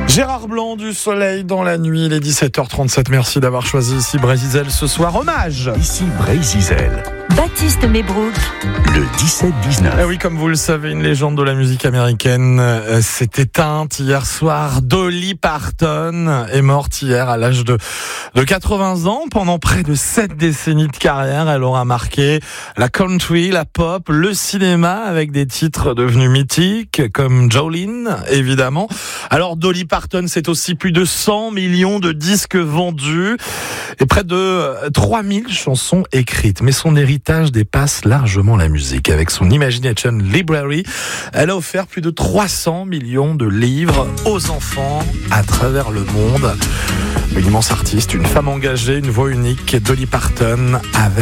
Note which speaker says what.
Speaker 1: Gérard Blanc, du soleil dans la nuit, il est 17h37. Merci d'avoir choisi ici Brésil ce soir. Hommage.
Speaker 2: Ici Brésil.
Speaker 3: Baptiste Mebrouk.
Speaker 2: Le 17-19.
Speaker 1: Eh oui, comme vous le savez, une légende de la musique américaine s'est éteinte hier soir. Dolly Parton est morte hier à l'âge de 80 ans. Pendant près de 7 décennies de carrière, elle aura marqué la country, la pop, le cinéma avec des titres devenus mythiques comme Jolene, évidemment. Alors Dolly Parton, c'est aussi plus de 100 millions de disques vendus et près de 3000 chansons écrites. Mais son héritage dépasse largement la musique. Avec son Imagination Library, elle a offert plus de 300 millions de livres aux enfants à travers le monde. Une immense artiste, une femme engagée, une voix unique, Dolly Parton avec